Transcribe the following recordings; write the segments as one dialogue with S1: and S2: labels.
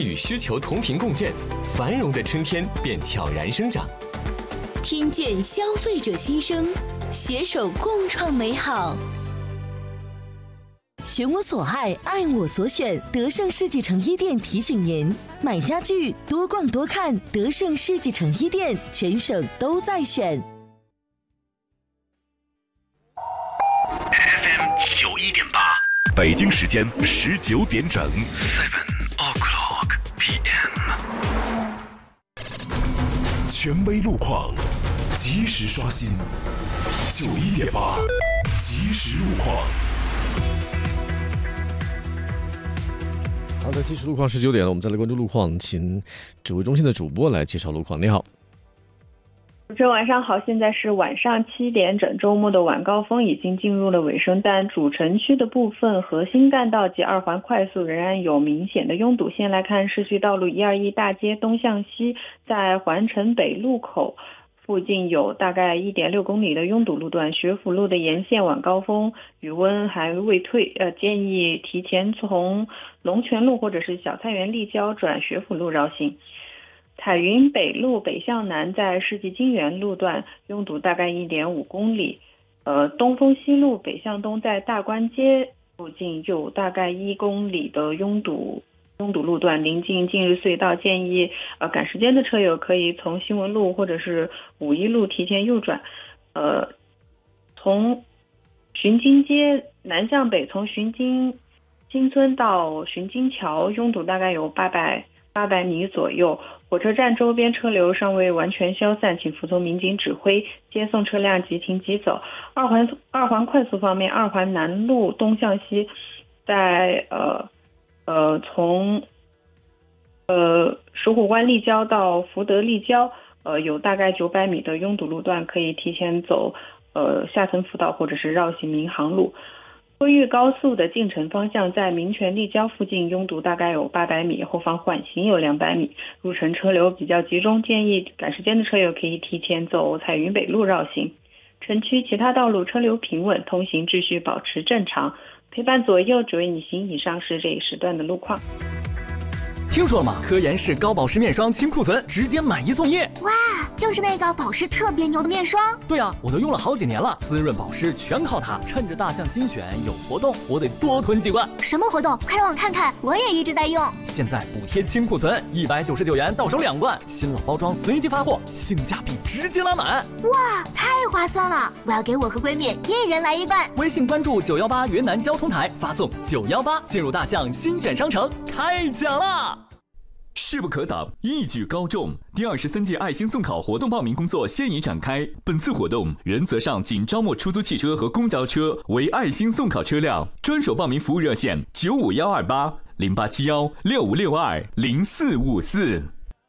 S1: 与需求同频共振，繁荣的春天便悄然生长。
S2: 听见消费者心声，携手共创美好。选我所爱，爱我所选。德胜世纪城一店提醒您：买家具多逛多看，德胜世纪城一店，全省都在选。
S3: FM 91.8，
S4: 北京时间19点整。
S3: 7:00 PM。
S4: 权威路况，及时刷新。91.8，即时路况。
S5: 好的，即时路况19点了，我们再来关注路况，请指挥中心的主播来介绍路况。你好，
S6: 主持人晚上好，现在是晚上7点整，周末的晚高峰已经进入了尾声，但主城区的部分核心干道及2环快速仍然有明显的拥堵。先来看市区道路121大街东向西，在环城北路口附近有大概1.6公里的拥堵路段，学府路的沿线晚高峰余温还未退，建议提前从龙泉路或者是小菜园立交转学府路绕行。彩云北路北向南在世纪金源路段拥堵大概1.5公里，东风西路北向东在大观街附近有大概1公里的拥堵路段，临近近日隧道，建议赶时间的车友可以从新闻路或者是五一路提前右转。从巡津街南向北，从巡津新村到巡津桥拥堵大概有800米左右。火车站周边车流尚未完全消散，请服从民警指挥，接送车辆即停即走。二环快速方面，2环南路东向西，在从石虎关立交到福德立交，有大概900米的拥堵路段，可以提前走下层辅道或者是绕行民航路。昆玉高速的进城方向在民权立交附近拥堵大概有800米，后方缓行有200米，入城车流比较集中，建议赶时间的车友可以提前走彩云北路绕行。城区其他道路车流平稳，通行秩序保持正常。陪伴左右只为你行，以上是这一时段的路况。
S7: 听说了吗？科颜氏高保湿面霜清库存，直接买1送1。
S8: 哇，就是那个保湿特别牛的面霜。
S7: 对啊，我都用了好几年了，滋润保湿全靠它。趁着大象新选有活动，我得多囤几罐。
S8: 什么活动？快让我看看，我也一直在用。
S7: 现在补贴清库存，199元到手2罐，新老包装随机发货，性价比直接拉满。
S8: 哇，太划算了！我要给我和闺蜜1人来1罐。
S7: 微信关注918云南交通台，发送918进入大象新选商城，开奖啦！
S9: 势不可挡，一举高中。第23届爱心送考活动报名工作现已展开。本次活动原则上仅招募出租汽车和公交车为爱心送考车辆。专属报名服务热线95128 0871 6562 0454。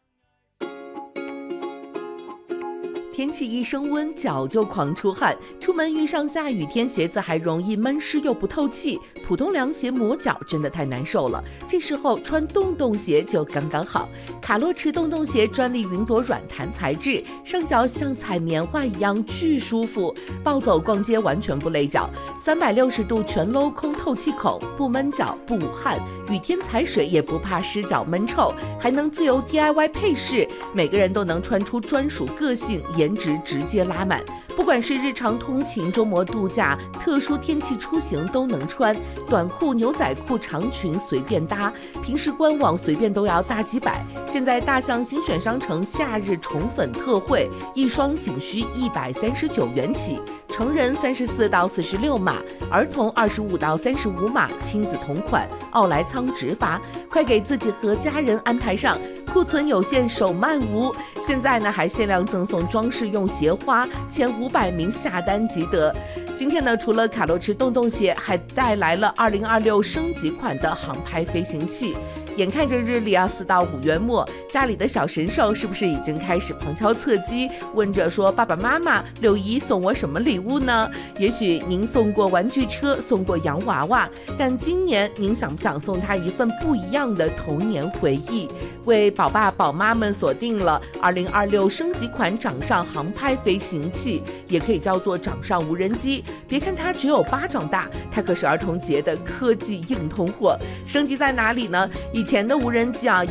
S10: 天气一升温，脚就狂出汗，出门遇上下雨天，鞋子还容易闷湿又不透气，普通凉鞋磨脚真的太难受了。这时候穿洞洞鞋就刚刚好。卡洛驰洞洞鞋专利云朵软弹材质，上脚像踩棉花一样巨舒服，暴走逛街完全不累脚。360度全镂空透气孔，不闷脚不捂汗，雨天踩水也不怕湿脚闷臭，还能自由 DIY 配饰，每个人都能穿出专属个性，颜值直接拉满。不管是日常通勤、周末度假、特殊天气出行都能穿，短裤、牛仔裤、长裙随便搭，平时官网随便都要大几百。现在大象新选商城夏日宠粉特惠，一双仅需139元起，成人34到46码，儿童25到35码，亲子同款，奥莱仓直发，快给自己和家人安排上，库存有限，手慢无。现在呢还限量赠送装饰用鞋花，前500名下单即得。今天呢，除了卡洛驰洞洞鞋，还带来了2026升级款的航拍飞行器。眼看着日历4到5月末，家里的小神兽是不是已经开始旁敲侧击，问着说爸爸妈妈6一送我什么礼物呢？也许您送过玩具车，送过洋娃娃，但今年您想不想送他一份不一样的童年回忆？为宝爸宝妈们锁定了2026升级款掌上航拍飞行器，也可以叫做掌上无人机。别看它只有巴掌大，它可是儿童节的科技硬通货。升级在哪里呢？以前的无人机